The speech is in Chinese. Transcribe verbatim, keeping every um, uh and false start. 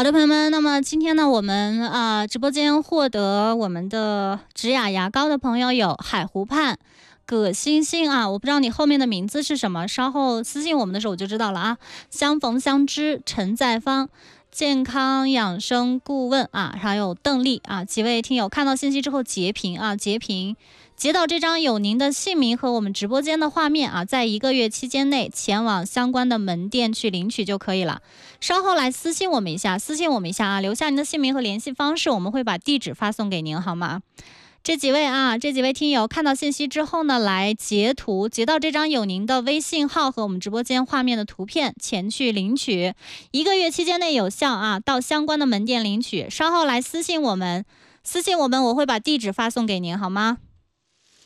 好的，朋友们，那么今天呢，我们啊、呃直播间获得我们的植雅牙膏的朋友有海湖畔、葛星星啊，我不知道你后面的名字是什么，稍后私信我们的时候我就知道了啊。相逢相知陈在芳。健康养生顾问啊，还有邓丽啊，几位听友看到信息之后截屏啊，截屏截到这张有您的姓名和我们直播间的画面啊，在一个月期间内前往相关的门店去领取就可以了。稍后来私信我们一下，私信我们一下啊，留下您的姓名和联系方式，我们会把地址发送给您，好吗？这几位啊，这几位听友看到信息之后呢，来截图，截到这张有您的微信号和我们直播间画面的图片，前去领取，一个月期间内有效啊，到相关的门店领取。稍后来私信我们，私信我们，我会把地址发送给您，好吗？